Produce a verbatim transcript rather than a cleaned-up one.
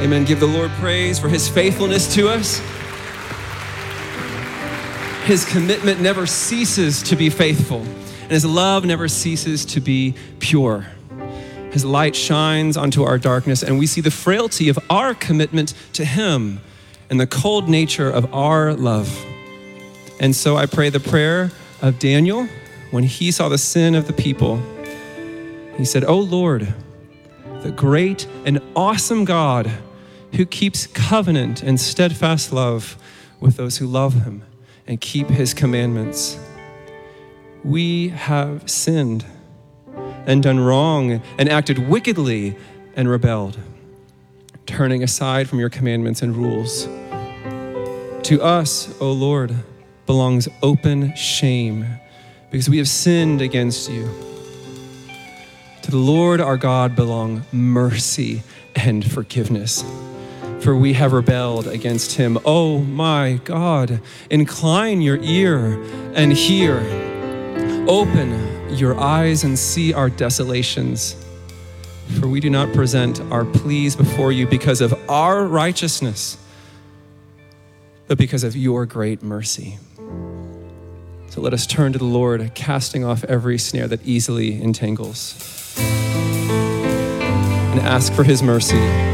Amen. Give the Lord praise for his faithfulness to us. His commitment never ceases to be faithful, and his love never ceases to be pure. His light shines onto our darkness, and we see the frailty of our commitment to him and the cold nature of our love. And so I pray the prayer of Daniel when he saw the sin of the people. He said, "Oh Lord, the great and awesome God who keeps covenant and steadfast love with those who love him and keep his commandments. We have sinned and done wrong and acted wickedly and rebelled, turning aside from your commandments and rules. To us, O Lord, belongs open shame because we have sinned against you. To the Lord our God belong mercy and forgiveness, for we have rebelled against him. Oh my God, incline your ear and hear. Open your eyes and see our desolations, for we do not present our pleas before you because of our righteousness, but because of your great mercy." So let us turn to the Lord, casting off every snare that easily entangles, and ask for his mercy.